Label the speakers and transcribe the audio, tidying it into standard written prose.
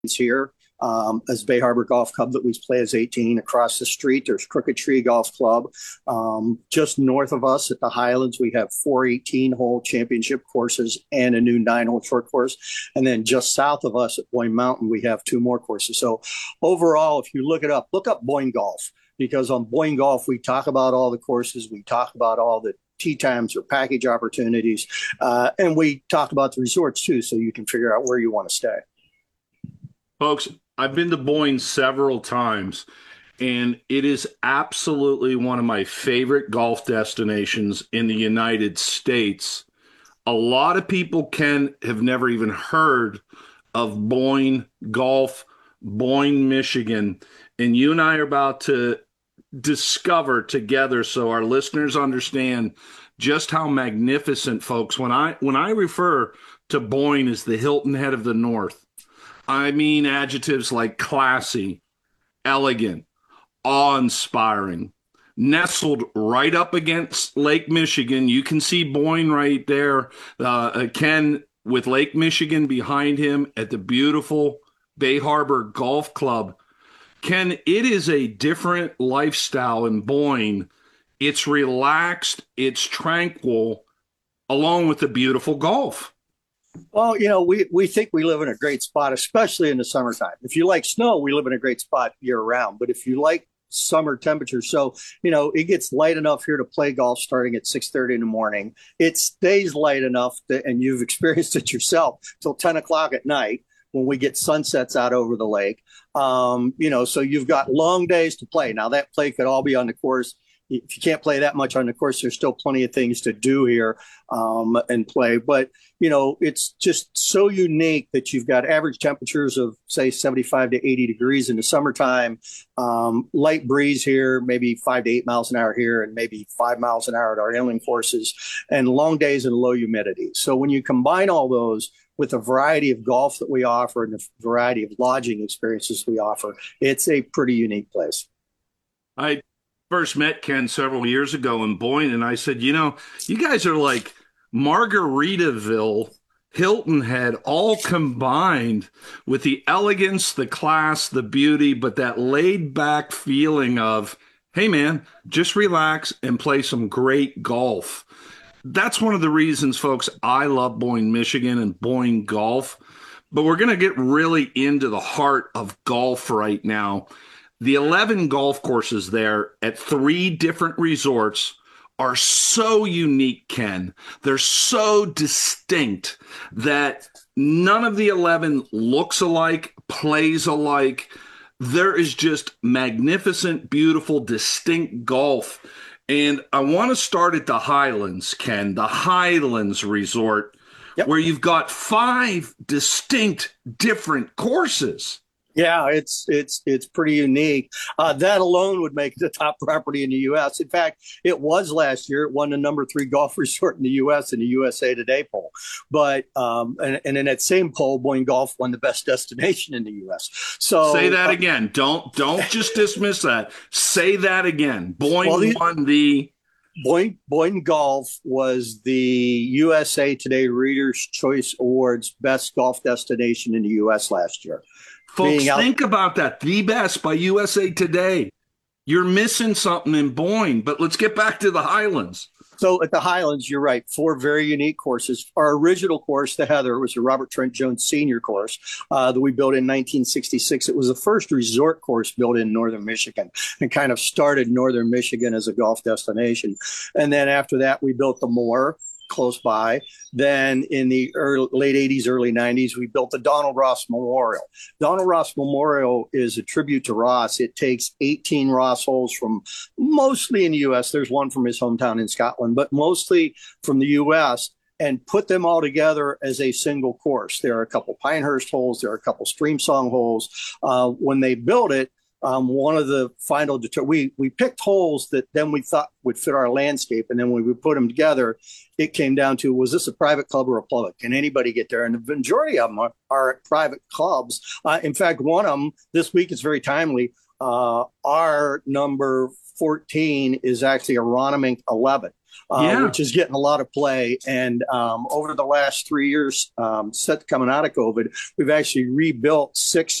Speaker 1: here as Bay Harbor Golf Club that we play as 18. Across the street, there's Crooked Tree Golf Club. Just north of us at the Highlands, we have 4 18-hole championship courses and a new 9-hole short course. And then just south of us at Boyne Mountain, we have 2 more courses. So overall, if you look up Boyne Golf, because on Boyne Golf, we talk about all the courses, we talk about all the tee times or package opportunities, and we talk about the resorts too, so you can figure out where you want to stay.
Speaker 2: Folks, I've been to Boyne several times, and it is absolutely one of my favorite golf destinations in the United States. A lot of people have never even heard of Boyne Golf, Boyne, Michigan, and you and I are about to discover together so our listeners understand just how magnificent, folks. When I refer to Boyne as the Hilton Head of the North, I mean adjectives like classy, elegant, awe-inspiring, nestled right up against Lake Michigan. You can see Boyne right there. Ken, with Lake Michigan behind him at the beautiful Bay Harbor Golf Club. Ken, it is a different lifestyle in Boyne. It's relaxed, it's tranquil, along with the beautiful golf.
Speaker 1: Well, we think we live in a great spot, especially in the summertime. If you like snow, we live in a great spot year round. But if you like summer temperatures, so it gets light enough here to play golf starting at 6:30 in the morning. It stays light enough and you've experienced it yourself, till 10 o'clock at night when we get sunsets out over the lake. So you've got long days to play. Now that play could all be on the course. If you can't play that much on the course, there's still plenty of things to do here and play. But, it's just so unique that you've got average temperatures of, say, 75 to 80 degrees in the summertime, light breeze here, maybe 5 to 8 miles an hour here, and maybe 5 miles an hour at our inland courses, and long days and low humidity. So when you combine all those with the variety of golf that we offer and the variety of lodging experiences we offer, it's a pretty unique place.
Speaker 2: I first met Ken several years ago in Boyne, and I said, you guys are like Margaritaville, Hilton Head, all combined with the elegance, the class, the beauty, but that laid back feeling of, hey man, just relax and play some great golf. That's one of the reasons, folks, I love Boyne, Michigan and Boyne Golf. But we're going to get really into the heart of golf right now. The 11 golf courses there at 3 different resorts are so unique, Ken. They're so distinct that none of the 11 looks alike, plays alike. There is just magnificent, beautiful, distinct golf. And I want to start at the Highlands, Ken, the Highlands Resort,
Speaker 1: Yep.
Speaker 2: Where you've got 5 distinct different courses.
Speaker 1: Yeah, it's pretty unique. That alone would make it the top property in the U.S. In fact, it was last year. It won the #3 golf resort in the U.S. in the USA Today poll. But and in that same poll, Boyne Golf won the best destination in the U.S. So
Speaker 2: say that again. Don't just dismiss that. Say that again. Boyne won the.
Speaker 1: Boyne Golf was the USA Today Readers' Choice Awards best golf destination in the U.S. last year.
Speaker 2: Folks, think about that. The best by USA Today. You're missing something in Boyne, but let's get back to the Highlands.
Speaker 1: So at the Highlands, you're right, 4 very unique courses. Our original course, the Heather, was the Robert Trent Jones Senior course that we built in 1966. It was the first resort course built in northern Michigan and kind of started northern Michigan as a golf destination. And then after that, we built the Moore close by. Then in the late 80s, early 90s, we built the Donald Ross Memorial. Donald Ross Memorial is a tribute to Ross. It takes 18 Ross holes from mostly in the U.S. There's one from his hometown in Scotland, but mostly from the U.S., and put them all together as a single course. There are a couple Pinehurst holes. There are a couple Stream Song holes. When they built it, one of the final, we picked holes that then we thought would fit our landscape. And then when we put them together, it came down to, was this a private club or a public? Can anybody get there? And the majority of them are private clubs. In fact, one of them this week is very timely. our number 14 is actually a Ronimink 11.
Speaker 2: Yeah.
Speaker 1: Which is getting a lot of play. And over the last 3 years, coming out of COVID, we've actually rebuilt 6